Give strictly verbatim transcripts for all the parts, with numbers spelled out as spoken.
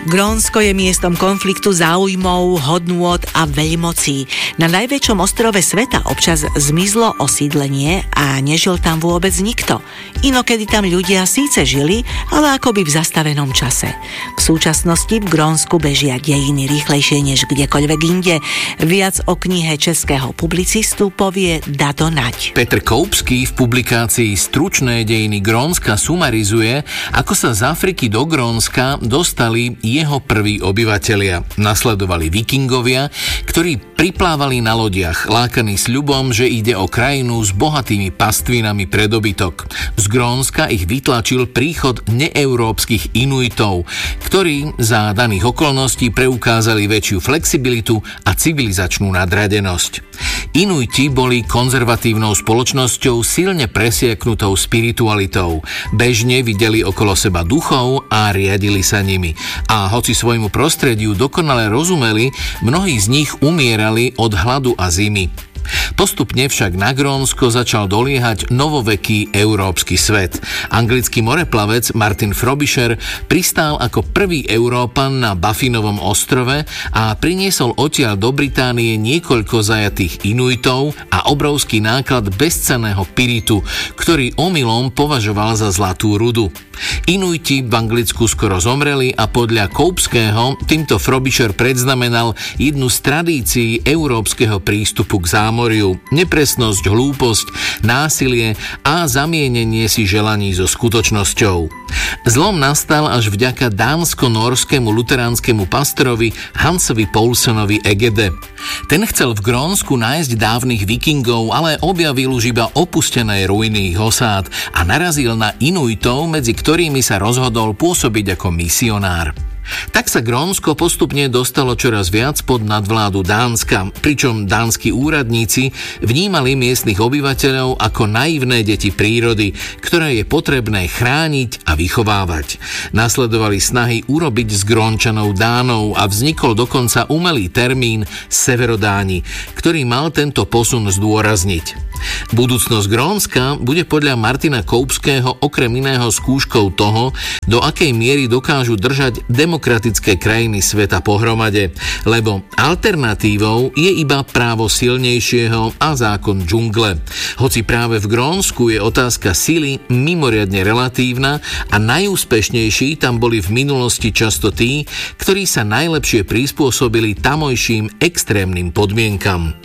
Grónsko je miestom konfliktu záujmov, hodnôt a veľmocí. Na najväčšom ostrove sveta občas zmizlo osídlenie a nežil tam vôbec nikto. Inokedy tam ľudia síce žili, ale akoby v zastavenom čase. V súčasnosti v Grónsku bežia dejiny rýchlejšie než kdekoľvek inde. Viac o knihe českého publicistu povie Dado Naď. Petr Koupský v publikácii Stručné dejiny Grónska sumarizuje, ako sa z Afriky do Grónska dostali jeho prví obyvatelia. Nasledovali vikingovia, ktorí priplávali na lodiach, lákaní sľubom, že ide o krajinu s bohatými pastvinami pre dobytok. Z Grónska ich vytlačil príchod neeurópskych Inuitov, ktorí za daných okolností preukázali väčšiu flexibilitu a civilizačnú nadradenosť. Inuiti boli konzervatívnou spoločnosťou silne presieknutou spiritualitou. Bežne videli okolo seba duchov a riadili sa nimi. A hoci svojmu prostrediu dokonale rozumeli, mnohí z nich umierali od hladu a zimy. Postupne však na Grónsko začal doliehať novoveký európsky svet. Anglický moreplavec Martin Frobisher pristál ako prvý Európan na Baffinovom ostrove a priniesol odtiaľ do Británie niekoľko zajatých Inuitov a obrovský náklad bezcenného piritu, ktorý omylom považoval za zlatú rudu. Inuiti v Anglicku skoro zomreli a podľa Koupského týmto Frobisher predznamenal jednu z tradícií európskeho prístupu k zámoriu, nepresnosť, hlúposť, násilie a zamienenie si želaní so skutočnosťou. Zlom nastal až vďaka dánsko-norskému luteránskemu pastorovi Hansovi Poulsonovi Egede. Ten chcel v Grónsku nájsť dávnych vikingov, ale objavil už iba opustené ruiny ich osád a narazil na Inuitov, medzi ktorými sa rozhodol pôsobiť ako misionár. Tak sa Grónsko postupne dostalo čoraz viac pod nadvládu Dánska, pričom dánsky úradníci vnímali miestnych obyvateľov ako naivné deti prírody, ktoré je potrebné chrániť a vychovávať. Nasledovali snahy urobiť z Grónčanov Dánov a vznikol dokonca umelý termín Severodáni, ktorý mal tento posun zdôrazniť. Budúcnosť Grónska bude podľa Martina Koupského okrem iného skúškou toho, do akej miery dokážu držať demokratické krajiny sveta pohromade, lebo alternatívou je iba právo silnejšieho a zákon džungle. Hoci práve v Grónsku je otázka sily mimoriadne relatívna a najúspešnejší tam boli v minulosti často tí, ktorí sa najlepšie prispôsobili tamojším extrémnym podmienkam.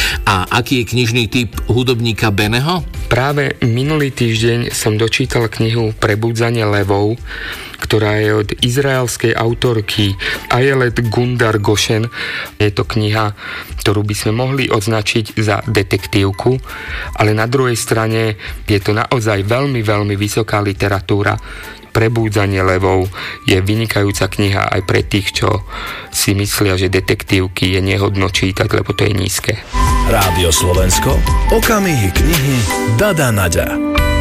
A aký je knižný typ hudobníka Beneho? Práve minulý týždeň som dočítal knihu Prebudzanie levov, ktorá je od izraelskej autorky Ayelet Gundar Goshen. Je to kniha, ktorú by sme mohli označiť za detektívku, ale na druhej strane je to naozaj veľmi, veľmi vysoká literatúra. Prebúdzanie levov je vynikajúca kniha aj pre tých, čo si myslia, že detektívky je nehodno čítať, lebo to je nízke. Rádio Slovensko, okamihy knihy Dada Naďa.